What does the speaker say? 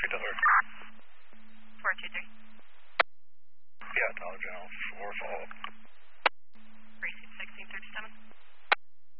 Dollar. 423. Yeah, Dollar General 4 follow up.